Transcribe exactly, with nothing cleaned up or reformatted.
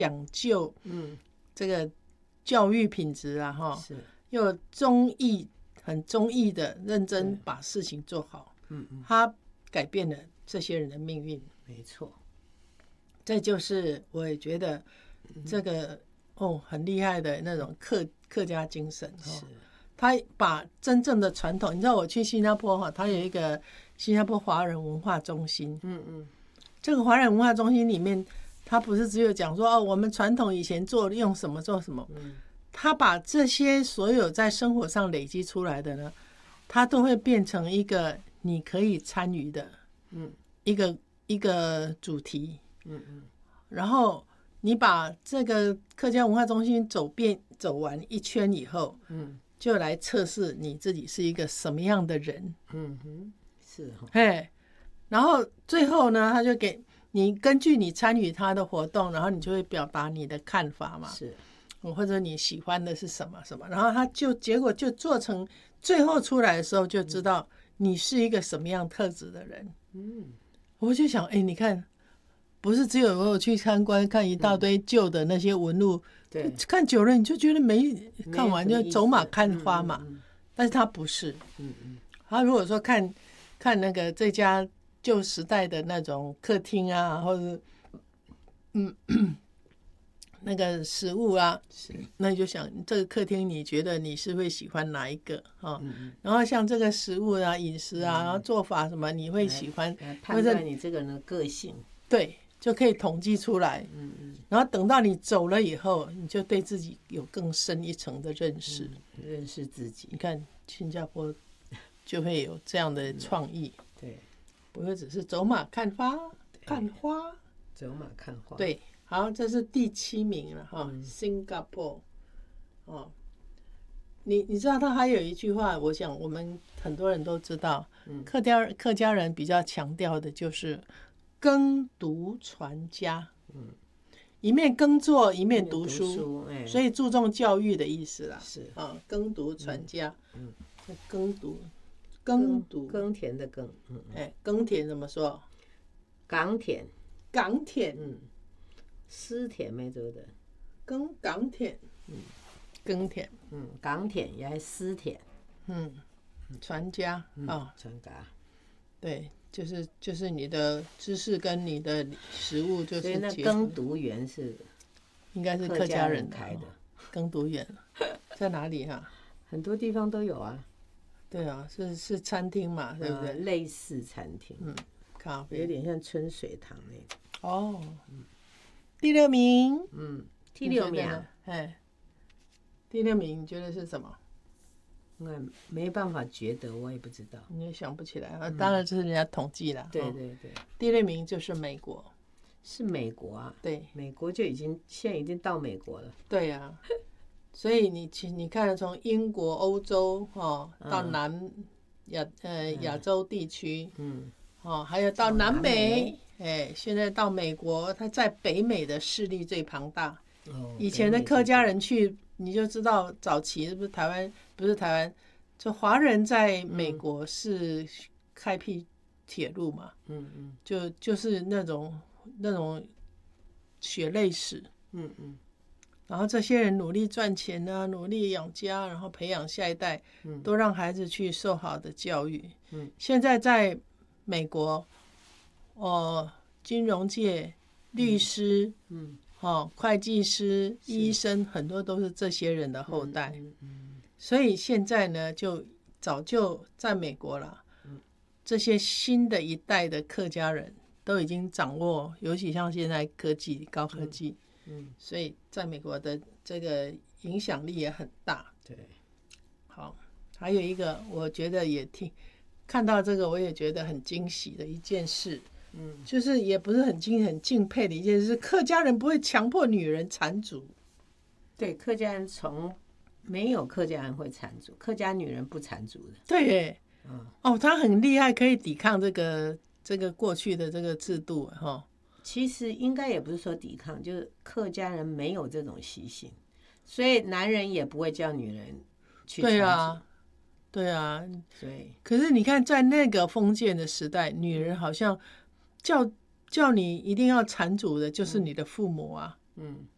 讲究嗯这个教育品质啊，哈， 是又忠义，很忠义的认真对把事情做好， 嗯嗯他改变了这些人的命运。 没错， 这就是我也觉得这个、哦很厉害的那种客客家精神哦是。 他把真正的传统，你知道我去新加坡哈，他有一个新加坡华人文化中心， 嗯嗯这个华人文化中心里面，他不是只有讲说哦，我们传统以前做用什么做什么， 嗯他把这些所有在生活上累积出来的呢，他都会变成一个你可以参与的嗯一个一个主题， 嗯嗯然后你把这个客家文化中心走遍走完一圈以后， 嗯就来测试你自己是一个什么样的人， 嗯哼，是哈， 嘿，然后最后呢，他就给你根据你参与他的活动，然后你就会表达你的看法嘛， 是或者你喜欢的是什么什么，然后他就结果就做成最后出来的时候就知道你是一个什么样特质的人。 嗯我就想，哎，你看，不是只有我有去参观看一大堆旧的那些纹路， 对， 看久了你就觉得没看完就走马看花嘛， 嗯但是他不是， 嗯嗯他如果说看看那个这家旧时代的那种客厅啊，或者嗯那个食物啊， 是那你就想这个客厅你觉得你是会喜欢哪一个啊？ 嗯嗯然后像这个食物啊、饮食啊，然后做法什么，你会喜欢， 来判断你这个人的个性， 对，就可以统计出来。 嗯嗯然后等到你走了以后，你就对自己有更深一层的认识。 认识自己， 你看新加坡就会有这样的创意， 对， 不会只是走马看花，看花。 走马看花， 对，好，这是第七名了哈， 嗯新加坡。哦，你你知道他还有一句话，我想我们很多人都知道， 嗯客家客家人比较强调的就是耕读传家， 嗯， 一面耕作一面读读书， 书，哎， 所以注重教育的意思啦。 是啊，耕读传家， 嗯， 这耕读，耕读， 耕田的耕，嗯， 哎，耕田怎么说？ 港田， 港田， 嗯，私田咩做的， 耕港田， 嗯， 耕田， 嗯，港田也系私田， 嗯，传家啊， 传家， 对，就是就是你的知识跟你的食物就所以那是结合， 耕读园是应该是客客家家人人开的， 耕读园在哪里哈？ 很多地方都有啊， 对啊，是是餐厅嘛，对不呃对？ 类似餐厅， 嗯，咖有啡点像春水堂那种， 哦。第六名， 嗯，第六名啊你觉得呢，哎，第六名你觉得是什么？ 那没办法觉得，我也不知道。 你也想不起来啊？当然这是人家统计啦。哦对对对， 第六名就是美国。 是美国啊， 对美国就已经现在已经到美国了。 对呀、所以你其你看，从英国、欧洲哦到南亚呃亚洲地区嗯， 哦，还有到南美，哎，现在到美国，它在北美的势力最庞大。 哦， 以前的客家人去，你就知道早期是不是台湾不是台湾，就华人在美国是开辟铁路嘛， 嗯嗯就就是那种那种血泪史。 嗯嗯然后这些人努力赚钱啊，努力养家，然后培养下一代，都让孩子去受好的教育。 嗯， 现在在美国，哦，金融界、律师， 嗯， 哦，会计师、医生，很多都是这些人的后代。 嗯嗯所以现在呢，就早就在美国了。这些新的一代的客家人都已经掌握，尤其像现在科技、高科技。 嗯， 所以在美国的这个影响力也很大。 对， 好，还有一个我觉得也挺看到这个，我也觉得很惊喜的一件事， 嗯， 就是也不是很敬很敬佩的一件事，客家人不会强迫女人缠足。 对，客家人从没有客家人会缠足，客家女人不缠足的。 对耶， 嗯， 哦，他很厉害，可以抵抗这个这个过去的这个制度哈。 其实应该也不是说抵抗，就是客家人没有这种习性，所以男人也不会叫女人去缠足。 对啊，对啊。 对， 可是你看，在那个封建的时代，女人好像叫叫你一定要缠足的，就是你的父母啊。 嗯